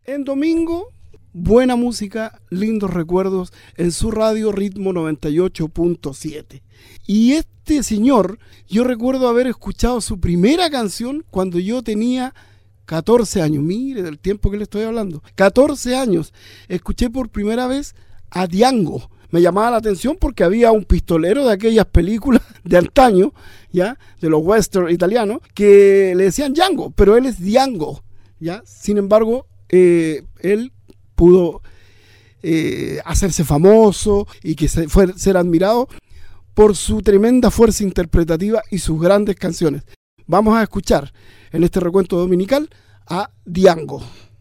En domingo, buena música, lindos recuerdos en su radio Ritmo 98.7. Y este señor, yo recuerdo haber escuchado su primera canción cuando yo tenía 14 años. Mire, del tiempo que le estoy hablando. 14 años. Escuché por primera vez a Django. Me llamaba la atención porque había un pistolero de aquellas películas de antaño, ya, de los western italianos, que le decían Django, pero él es Django, ya. Sin embargo, él pudo hacerse famoso y que ser admirado por su tremenda fuerza interpretativa y sus grandes canciones. Vamos a escuchar en este recuento dominical a Django.